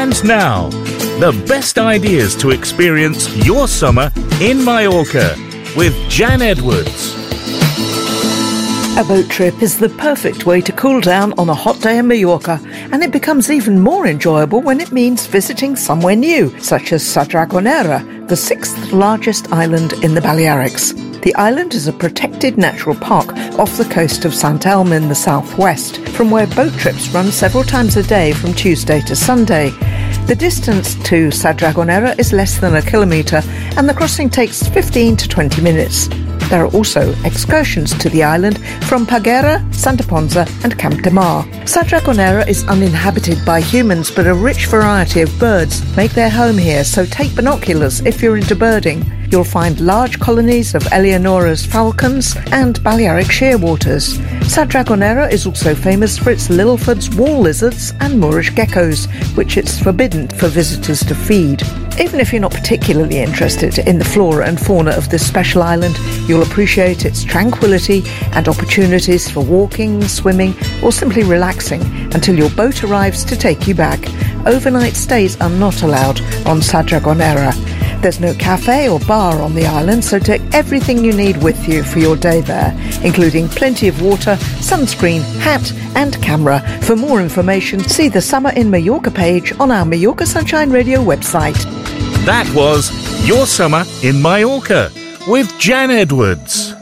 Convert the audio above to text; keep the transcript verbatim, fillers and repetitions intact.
And now, the best ideas to experience your summer in Mallorca with Jan Edwards. A boat trip is the perfect way to cool down on a hot day in Mallorca, and it becomes even more enjoyable when it means visiting somewhere new, such as Sa Dragonera, the sixth largest island in the Balearics. The island is a protected natural park off the coast of Sant Elm in the southwest, from where boat trips run several times a day from Tuesday to Sunday. The distance to Sa Dragonera is less than a kilometre, and the crossing takes fifteen to twenty minutes. There are also excursions to the island from Paguera, Santa Ponsa and Camp de Mar. Sa Dragonera is uninhabited by humans, but a rich variety of birds make their home here, so take binoculars if you're into birding. You'll find large colonies of Eleonora's falcons and Balearic shearwaters. Sa Dragonera is also famous for its Lilford's wall lizards and Moorish geckos, which it's forbidden for visitors to feed. Even if you're not particularly interested in the flora and fauna of this special island, you'll appreciate its tranquility and opportunities for walking, swimming, or simply relaxing until your boat arrives to take you back. Overnight stays are not allowed on Sa Dragonera. There's no cafe or bar on the island, so take everything you need with you for your day there, including plenty of water, sunscreen, hat and camera. For more information, see the Summer in Mallorca page on our Mallorca Sunshine Radio website. That was Your Summer in Mallorca with Jan Edwards.